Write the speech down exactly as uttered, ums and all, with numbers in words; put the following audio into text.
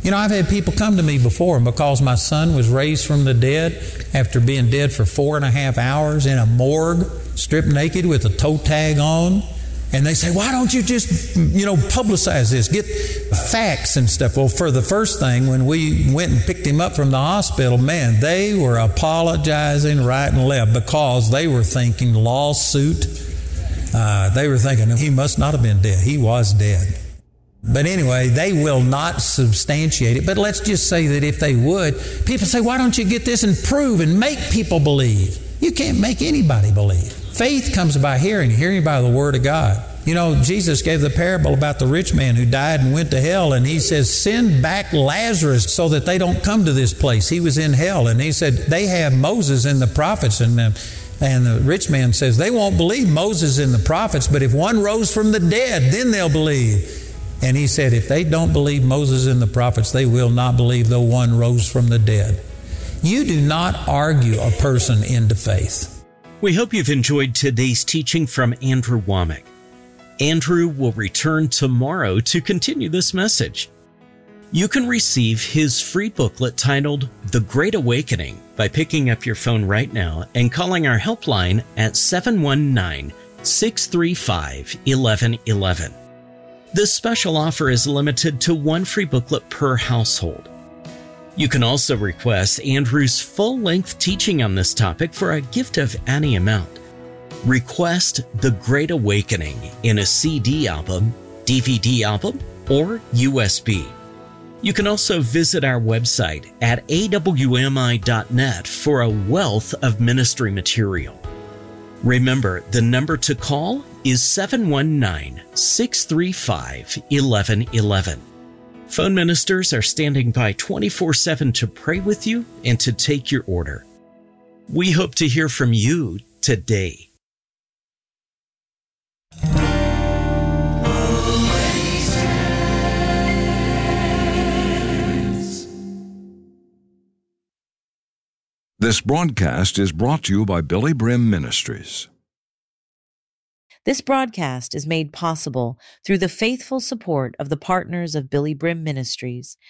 You know, I've had people come to me before, and because my son was raised from the dead after being dead for four and a half hours in a morgue, stripped naked with a toe tag on, and they say, why don't you just, you know, publicize this, get facts and stuff. Well, for the first thing, when we went and picked him up from the hospital, man, they were apologizing right and left because they were thinking lawsuit. Uh, they were thinking he must not have been dead. He was dead. But anyway, they will not substantiate it. But let's just say that if they would, people say, why don't you get this and prove and make people believe? You can't make anybody believe. Faith comes by hearing, hearing by the Word of God. You know, Jesus gave the parable about the rich man who died and went to hell, and he says, send back Lazarus so that they don't come to this place. He was in hell, and he said, they have Moses and the prophets, and them. And the rich man says, they won't believe Moses and the prophets, but if one rose from the dead, then they'll believe. And he said, if they don't believe Moses and the prophets, they will not believe though one rose from the dead. You do not argue a person into faith. We hope you've enjoyed today's teaching from Andrew Wommack. Andrew will return tomorrow to continue this message. You can receive his free booklet titled The Great Awakening by picking up your phone right now and calling our helpline at seven one nine, six three five, one one one one. This special offer is limited to one free booklet per household. You can also request Andrew's full-length teaching on this topic for a gift of any amount. Request The Great Awakening in a C D album, D V D album, or U S B. You can also visit our website at A W M I dot net for a wealth of ministry material. Remember, the number to call is seven one nine, six three five, one one one one. Phone ministers are standing by twenty-four seven to pray with you and to take your order. We hope to hear from you today. This broadcast is brought to you by Billy Brim Ministries. This broadcast is made possible through the faithful support of the partners of Billy Brim Ministries